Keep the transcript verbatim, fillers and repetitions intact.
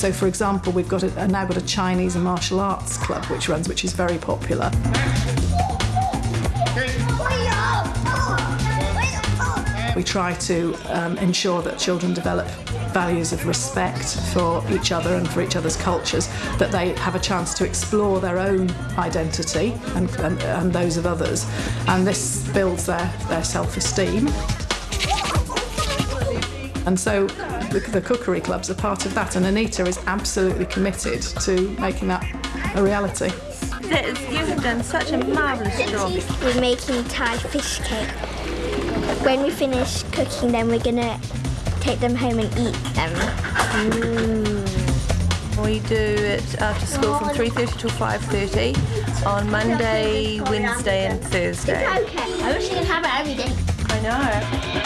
So, for example, we've got a, now got a Chinese and martial arts club which runs, which is very popular. We try to um, ensure that children develop values of respect for each other and for each other's cultures, that they have a chance to explore their own identity and, and, and those of others, and this builds their, their self-esteem. And so the, the cookery clubs are part of that, and Anita is absolutely committed to making that a reality. You have done such a marvellous job. We're making Thai fish cake. When we finish cooking them, we're going to take them home and eat them. Mm. We do it after school from three thirty till five thirty on Monday, Wednesday and Thursday. It's okay. I wish you could have it every day. I know.